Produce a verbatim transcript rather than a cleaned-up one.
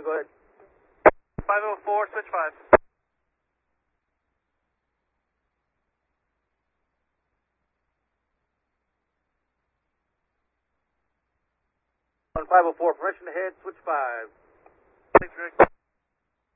go ahead. five oh four, switch five. On five oh four, permission to head, switch five. Thanks, Rick.